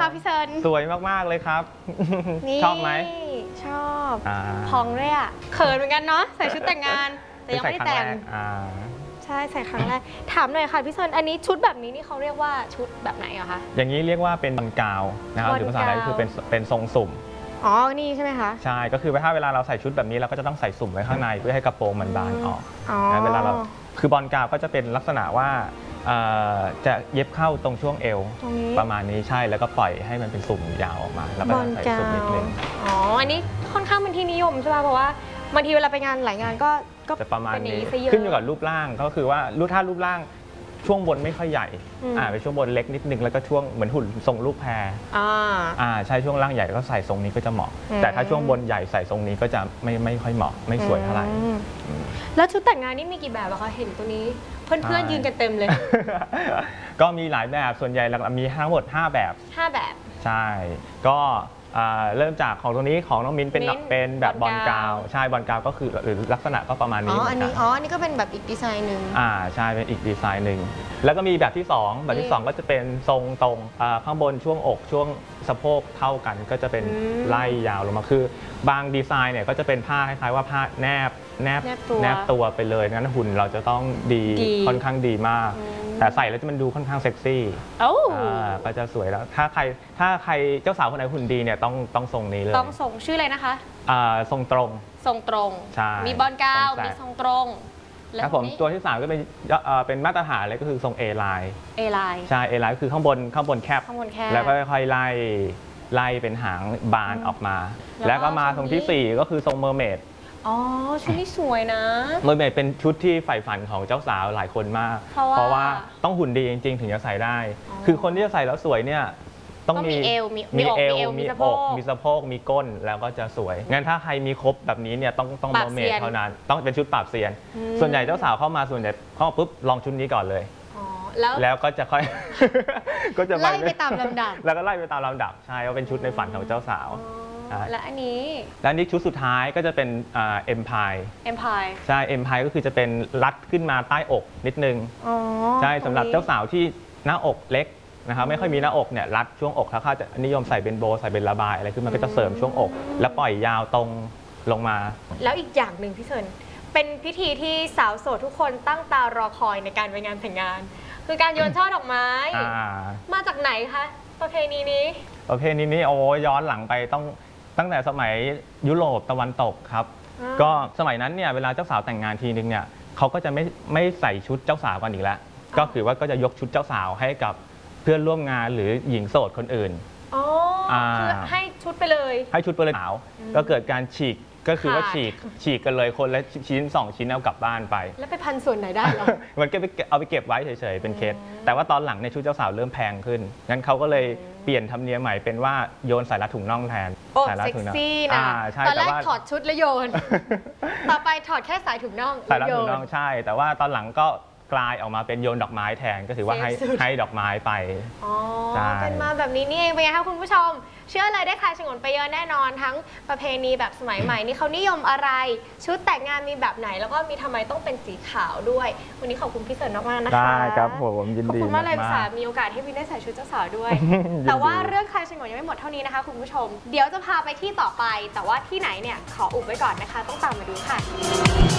พี่เซินสวยมากๆเลยครับชอบไหมชอบพองด้วยอ่ะเขินเหมือนกันเนาะใส่ชุดแต่งงานแต่ยังไม่ได้แต่งใช่ใส่ครั้งแรกถามหน่อยค่ะพี่เซินอันนี้ชุดแบบนี้นี่เขาเรียกว่าชุดแบบไหนอะคะอย่างนี้เรียกว่าเป็นบอลกาวนะครับหรือภาษาไทยคือเป็นทรงสุ่มอ๋อนี่ใช่ไหมคะใช่ก็คือถ้าเวลาเราใส่ชุดแบบนี้เราก็จะต้องใส่สุ่มไว้ข้างในเพื่อให้กระโปรงมันบานออกนะเวลาเราคือบอลกาวก็จะเป็นลักษณะว่าจะเย็บเข้าตรงช่วงเอวประมาณนี้ใช่แล้วก็ปล่อยให้มันเป็นสุ่มยาวออกมาแล้วก็ใส่สุ่มนิดนึงอ๋ออันนี้ค่อนข้างเป็นที่นิยมใช่ไหมเพราะว่าบางทีเวลาไปงานหลายงานก็จะประมาณนี้ขึ้นอยู่กับรูปร่างก็คือว่าถ้ารูปร่างช่วงบนไม่ค่อยใหญ่เป็นช่วงบนเล็กนิดนึงแล้วก็ช่วงเหมือนหุ่นทรงลูกแพรใช่ช่วงล่างใหญ่ก็ใส่ทรงนี้ก็จะเหมาะแต่ถ้าช่วงบนใหญ่ใส่ทรงนี้ก็จะไม่ค่อยเหมาะไม่สวยเท่าไหร่แล้วชุดแต่งงานนี่มีกี่แบบอะคะเห็นตัวนี้เพื่อนๆยืนกันเต็มเลยก็มีหลายแบบส่วนใหญ่มีทั้งหมด5แบบใช่ก็เริ่มจากของตรงนี้ของน้องมิ้นเป็นแบบบอลกาวใช่บอลกาวก็คือหรือลักษณะก็ประมาณนี้อันนี้ก็เป็นแบบอีกดีไซน์หนึ่งใช่เป็นอีกดีไซน์หนึ่งแล้วก็มีแบบที่2แบบที่2ก็จะเป็นทรงตรงข้างบนช่วงอกช่วงสะโพกเท่ากันก็จะเป็นไล่ยาวลงมาคือบางดีไซน์เนี่ยก็จะเป็นผ้าคล้ายๆว่าผ้าแนบตัวไปเลยงั้นหุ่นเราจะต้องดีค่อนข้างดีมากแต่ใส่แล้วจะมันดูค่อนข้างเซ็กซี่ก็จะสวยแล้วถ้าใครเจ้าสาวคนไหนหุ่นดีเนี่ยต้องทรงนี้เลยต้องทรงชื่ออะไรนะคะทรงตรงใช่มีบอลกาวมีทรงตรงครับผมตัวที่3ก็เป็นมาตรฐานเลยก็คือทรง A line ใช่ A line ก็คือข้างบนแคบแล้วก็ค่อยๆไล่เป็นหางบานออกมาแล้วก็มาทรงที่4ก็คือทรงเมอร์เมดอ๋อชุดนี้สวยนะเมอร์เมดเป็นชุดที่ใฝ่ฝันของเจ้าสาวหลายคนมากเพราะว่าต้องหุ่นดีจริงๆถึงจะใส่ได้คือคนที่จะใส่แล้วสวยเนี่ยต้องมีเอวมีอกมีสะโพกมีก้นแล้วก็จะสวยงั้นถ้าใครมีครบแบบนี้เนี่ยต้องเมอร์เมดเท่านั้นต้องเป็นชุดปราบเซียนส่วนใหญ่เจ้าสาวเข้ามาส่วนใหญ่เข้าปุ๊บลองชุดนี้ก่อนเลยแล้วก็จะค่อยก็จะไล่ไปตามลำดับแล้วก็ไล่ไปตามลำดับใช่ว่าเป็นชุดในฝันของเจ้าสาวและอันนี้ชุดสุดท้ายก็จะเป็นเอ็มพายใช่เอ็มพายก็คือจะเป็นรัดขึ้นมาใต้อกนิดนึงใช่สำหรับเจ้าสาวที่หน้าอกเล็กนะครับไม่ค่อยมีหน้าอกเนี่ยรัดช่วงอกแล้วเขาจะนิยมใส่เป็นโบใส่เป็นระบายอะไรขึ้นมันก็จะเสริมช่วงอกแล้วปล่อยยาวตรงลงมาแล้วอีกอย่างหนึ่งพี่เซินเป็นพิธีที่สาวโสดทุกคนตั้งตารอคอยในการไปงานแต่งงานคือการโยนช่อดอกไม้มาจากไหนคะประเพณีนี้โอ้ย้อนหลังไปตั้งแต่สมัยยุโรปตะวันตกครับก็สมัยนั้นเนี่ยเวลาเจ้าสาวแต่งงานทีนึงเนี่ยเขาก็จะไม่ใส่ชุดเจ้าสาวกันอีกแล้วก็คือว่าก็จะยกชุดเจ้าสาวให้กับเพื่อนร่วมงานหรือหญิงโสดคนอื่นคือให้ชุดไปเลยสาวก็เกิดการฉีกก็คือว่าฉีกกันเลยคนละชิ้น2ชิ้นเอากลับบ้านไปแล้วไปพันส่วนไหนได้หรอมันก็เอาไปเก็บไว้เฉยๆเป็นเคสแต่ว่าตอนหลังในชุดเจ้าสาวเริ่มแพงขึ้นงั้นเขาก็เลยเปลี่ยนธรรมเนียมใหม่เป็นว่าโยนใส่รัดถุงน่องแทนใส่รัดถุงน่องนะตอนแรกถอดชุดแล้วโยนต่อไปถอดแค่สายถุงน่องใส่รัดถุงน่องใช่แต่ว่าตอนหลังก็กลายออกมาเป็นโยนดอกไม้แทนก็ถือว่าให้ดอกไม้ไปเป็นมาแบบนี้นี่เองเป็นไงคะคุณผู้ชมเชื่อเลยได้คลายฉงนไปเยอะแน่นอนทั้งประเพณีแบบสมัยใหม่นี่เขานิยมอะไรชุดแต่งงานมีแบบไหนแล้วก็มีทำไมต้องเป็นสีขาวด้วยวันนี้ขอบคุณพี่เซินมากๆนะคะได้ครับผมยินดีขอบคุณมากเลยสามีโอกาสให้วินได้ใส่ชุดเจ้าสาวด้วยแต่ว่าเรื่องคลายฉงนยังไม่หมดเท่านี้นะคะคุณผู้ชมเดี๋ยวจะพาไปที่ต่อไปแต่ว่าที่ไหนเนี่ยขออุบไว้ก่อนนะคะต้องตามมาดูค่ะ